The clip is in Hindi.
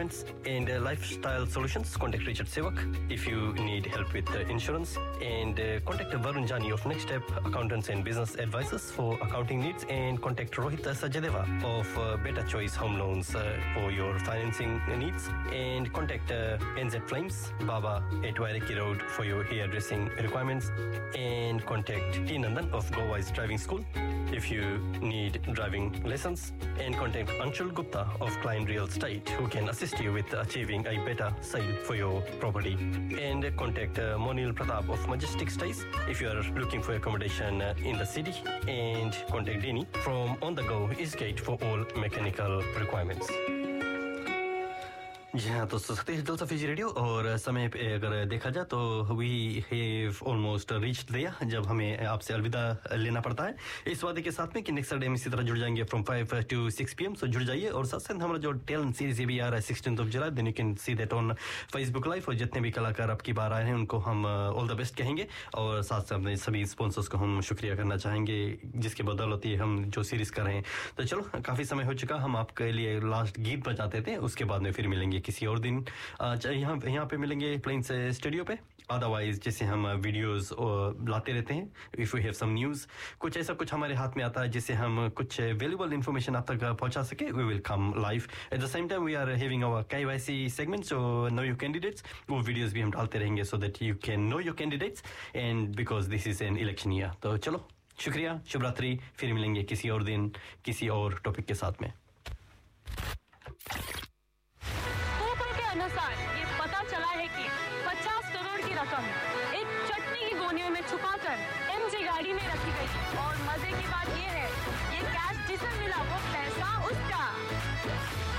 requirements and lifestyle solutions, contact Richard Sevak. If you need help with insurance, and contact Varun Jani of Next Step Accountants and Business Advisors for accounting needs, and contact Rohit Sajadeva of Better Choice Home Loans for your financing needs, and contact NZ Flames Baba at Wairiki Road for your hairdressing requirements, and contact T Nandan of Go Wise Driving School if you need driving lessons, and contact Anshul Gupta of Klein Real Estate who can assist you with achieving a better sale for your property, and contact Monil Pratap of Majestic Stays if you are looking for accommodation in the city, and contact Dini from On The Go Eastgate for all mechanical requirements. जी हाँ, तो सकते हैं जलसा फीजी रेडियो, और समय पे अगर देखा जाए तो वी हैव ऑलमोस्ट रीच्ड दिया जब हमें आपसे अलविदा लेना पड़ता है, इस वादे के साथ में कि नेक्स्ट डे हम इसी तरह जुड़ जाएंगे फ्रॉम 5 to 6 PM. सो जुड़ जाइए, और साथ साथ हमारा जो टैलेंट सीरीज ये भी आ रहा है 16th July, then you can see that on Facebook live, और जितने भी कलाकार अब की बार आए हैं उनको हम ऑल द बेस्ट कहेंगे, और साथ साथ अपने सभी स्पॉन्सर्स को हम शुक्रिया करना चाहेंगे जिसके बदौलत ही हम जो सीरीज कर रहे हैं. तो चलो, काफी समय हो चुका, हम आपके लिए लास्ट गीत बजाते थे, उसके बाद में फिर मिलेंगे किसी और दिन. यहाँ पे मिलेंगे प्लेन्स स्टूडियो पे. अदरवाइज जैसे हम वीडियोस लाते रहते हैं, if we have some news, कुछ ऐसा कुछ हमारे हाथ में आता है जिससे हम कुछ वैल्यूएबल इंफॉर्मेशन आप तक पहुंचा सके, we will come live. At the same time we are having our KYC segment, so know your candidates, वो वीडियोस भी हम डालते रहेंगे so that you can know your candidates, and because this is an election year. तो चलो, शुक्रिया, शुभ रात्रि, फिर मिलेंगे किसी और दिन किसी और टॉपिक के साथ में. अनुसार ये पता चला है कि 50 करोड़ की रकम एक चटनी की गोनियों में छुपाकर MG गाड़ी में रखी गई, और मजे की बात ये है ये कैश जिसे मिला वो पैसा उसका.